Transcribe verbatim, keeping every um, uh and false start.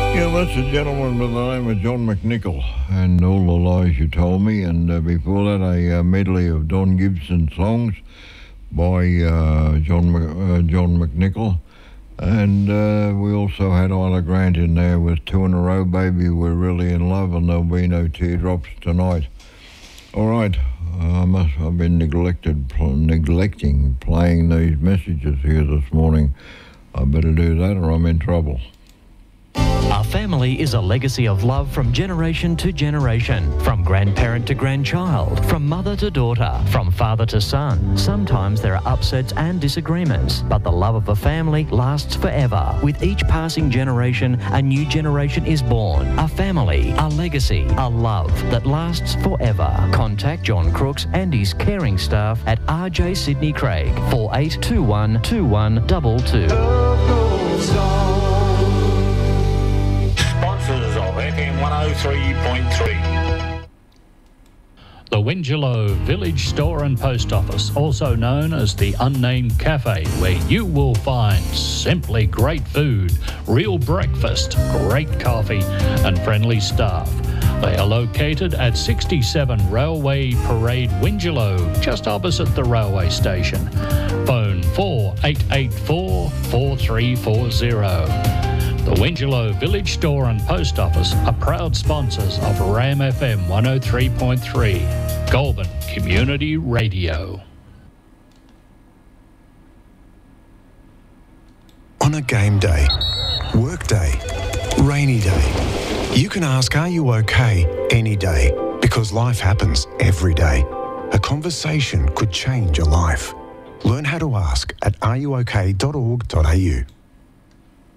Yeah, that's a gentleman by the name of John McNichol and All the Lies You Told Me, and uh, before that a uh, medley of Don Gibson songs by uh, John Mc, uh, John McNichol, and uh, we also had Isla Grant in there with Two in a Row, Baby We're Really in Love, and There'll Be No Teardrops Tonight. All right, uh, I must I've been neglected pl- neglecting playing these messages here this morning. I better do that or I'm in trouble. Our family is a legacy of love from generation to generation, from grandparent to grandchild, from mother to daughter, from father to son. Sometimes there are upsets and disagreements, but the love of a family lasts forever. With each passing generation, a new generation is born. A family, a legacy, a love that lasts forever. Contact John Crooks and his caring staff at R J Sydney Craig, four eight two one two one two two. F M one oh three point three. The Wingelow Village Store and Post Office, also known as the Unnamed Cafe, where you will find simply great food, real breakfast, great coffee and friendly staff. They are located at sixty-seven Railway Parade, Wingelow, just opposite the railway station. Phone four eight eight four, four three four zero. The Wingelow Village Store and Post Office are proud sponsors of Ram F M one oh three point three, Goulburn Community Radio. On a game day, work day, rainy day, you can ask, are you okay, any day, because life happens every day. A conversation could change a life. Learn how to ask at are you okay dot org dot a u.